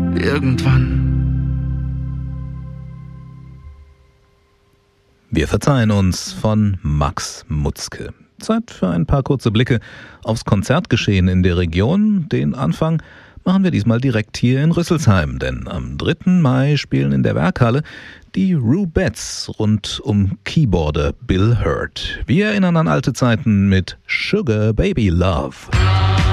Irgendwann. Wir verzeihen uns von Max Mutzke. Zeit für ein paar kurze Blicke aufs Konzertgeschehen in der Region. Den Anfang machen wir diesmal direkt hier in Rüsselsheim, denn am 3. Mai spielen in der Werkhalle die Rubettes rund um Keyboarder Bill Hurd. Wir erinnern an alte Zeiten mit Sugar Baby Love.